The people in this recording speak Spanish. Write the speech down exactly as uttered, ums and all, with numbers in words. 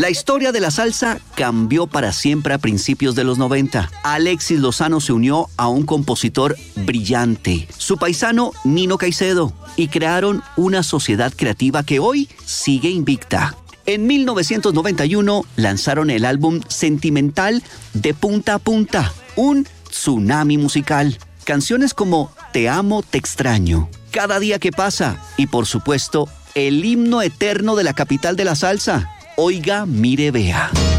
La historia de la salsa cambió para siempre a principios de los noventa. Alexis Lozano se unió a un compositor brillante, su paisano Nino Caicedo, y crearon una sociedad creativa que hoy sigue invicta. En mil novecientos noventa y uno lanzaron el álbum Sentimental de Punta a Punta, un tsunami musical. Canciones como Te amo, te extraño, Cada día que pasa y, por supuesto, el himno eterno de la capital de la salsa, Oiga, mire, vea.